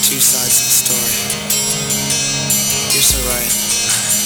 two sides of the story. You're so right.